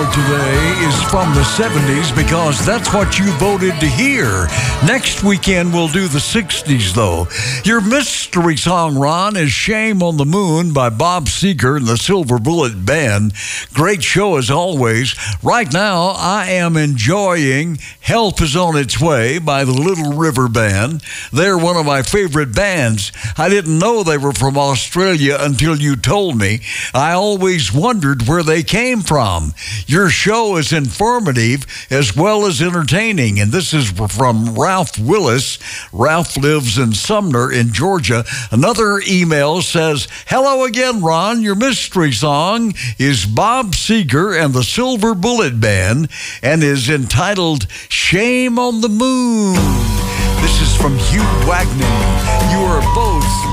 today is from the 70s because that's what you voted to hear. Next weekend, we'll do the 60s, though. Your mystery song, Ron, is Shame on the Moon by Bob Seger and the Silver Bullet Band. Great show as always. Right now, I am enjoying Help Is On Its Way by the Little River Band. They're one of my favorite bands. I didn't know they were from Australia until you told me. I always wondered where they came from. Your show is informative as well as entertaining, and this is from Ralph Willis. Ralph lives in Sumner in Georgia. Another email says, hello again, Ron. Your mystery song is Bob Seger and the Silver Bullet Band and is entitled Shame on the Moon. This is from Hugh Wagner. You are both